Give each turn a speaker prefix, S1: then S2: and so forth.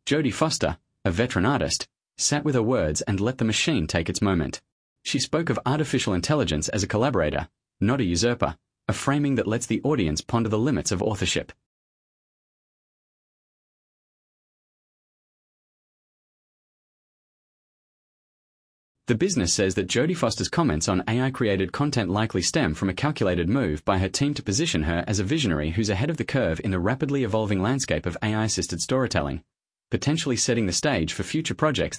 S1: Jodie Foster, a veteran artist, sat with her words and let the machine take its moment. She spoke of artificial intelligence as a collaborator, not a usurper, a framing that lets the audience ponder the limits of authorship. The Business says that Jodie Foster's comments on AI-created content likely stem from a calculated move by her team to position her as a visionary who's ahead of the curve in the rapidly evolving landscape of AI-assisted storytelling, potentially setting the stage for future projects